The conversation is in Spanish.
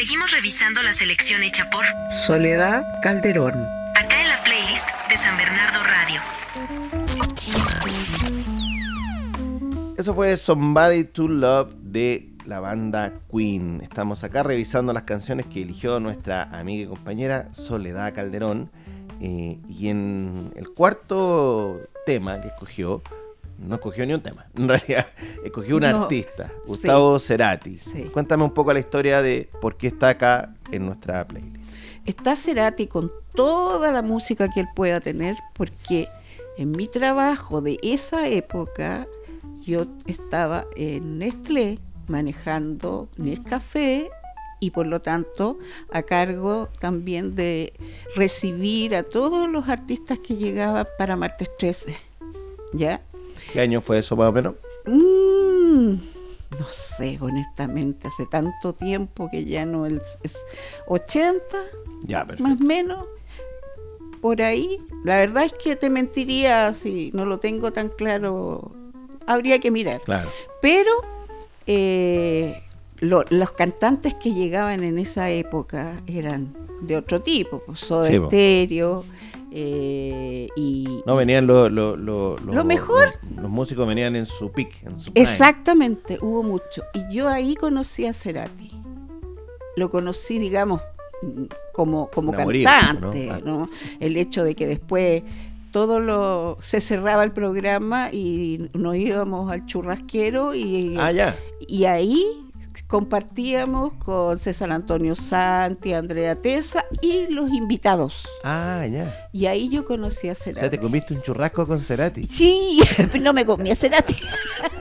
Seguimos revisando la selección hecha por Soledad Calderón. acá en la playlist de San Bernardo Radio. Eso fue Somebody to Love de la banda Queen. Estamos acá revisando las canciones que eligió nuestra amiga y compañera Soledad Calderón. Y en el cuarto tema que escogió, no escogió ni un tema, en realidad escogió un artista, Gustavo Cerati. Sí. Cuéntame un poco la historia de por qué está acá en nuestra playlist. Está Cerati con toda la música que él pueda tener, porque en mi trabajo de esa época yo estaba en Nestlé manejando Nescafé y por lo tanto a cargo también de recibir a todos los artistas que llegaban para Martes 13, ¿ya? ¿Qué año fue eso más o menos? No sé, honestamente, hace tanto tiempo que ya no es 80, Ya, perfecto. más o menos, por ahí. La verdad es que te mentiría si no lo tengo tan claro, habría que mirar. Claro. Pero los cantantes que llegaban en esa época eran de otro tipo, pues, Soda Sí, po. Stereo, y No, venían lo mejor. Los músicos venían en su peak, en su prime. Exactamente, hubo mucho. Y yo ahí conocí a Cerati. Lo conocí, digamos, como cantante, ¿no? El hecho de que después se cerraba el programa y nos íbamos al churrasquero y ahí compartíamos con César Antonio Santi, Andrea Tesa y los invitados. Y ahí yo conocí a Cerati. O sea, ¿te comiste un churrasco con Cerati? Sí, no me comí a Cerati.